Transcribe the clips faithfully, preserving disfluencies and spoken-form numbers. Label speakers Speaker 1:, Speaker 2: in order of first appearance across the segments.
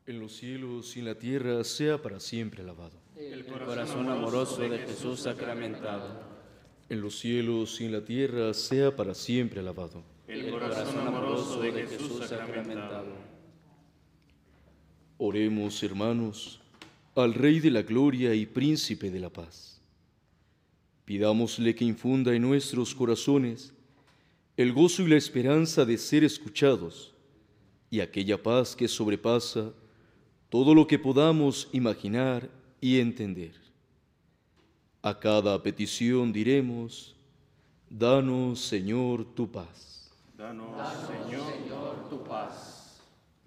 Speaker 1: en los cielos y en la tierra, sea para siempre alabado.
Speaker 2: El corazón amoroso de Jesús sacramentado.
Speaker 1: En los cielos y en la tierra, sea para siempre alabado.
Speaker 2: El corazón amoroso de Jesús sacramentado.
Speaker 1: Oremos, hermanos, al Rey de la gloria y Príncipe de la paz. Pidámosle que infunda en nuestros corazones el gozo y la esperanza de ser escuchados y aquella paz que sobrepasa todo lo que podamos imaginar y entender. A cada petición diremos: danos, Señor, tu paz.
Speaker 2: Danos, Señor, Señor, tu paz.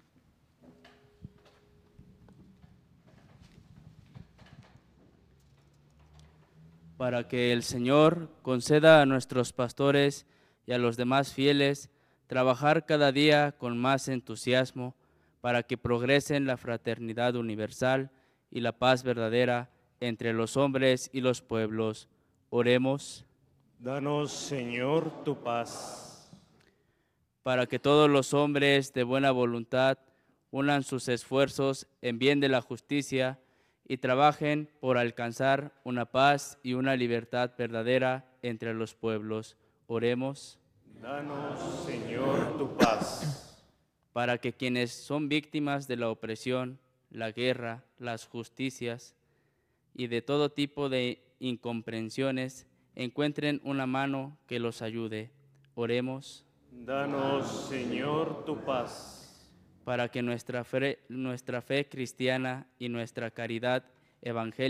Speaker 3: Para que el Señor conceda a nuestros pastores y a los demás fieles trabajar cada día con más entusiasmo para que progresen la fraternidad universal y la paz verdadera entre los hombres y los pueblos. Oremos.
Speaker 4: Danos, Señor, tu paz.
Speaker 3: Para que todos los hombres de buena voluntad unan sus esfuerzos en bien de la justicia y trabajen por alcanzar una paz y una libertad verdadera entre los pueblos. Oremos.
Speaker 4: Danos, Señor, tu paz.
Speaker 3: Para que quienes son víctimas de la opresión, la guerra, las justicias y de todo tipo de incomprensiones encuentren una mano que los ayude. Oremos.
Speaker 4: Danos, Señor, tu paz.
Speaker 3: Para que nuestra fe, nuestra fe cristiana y nuestra caridad evangélica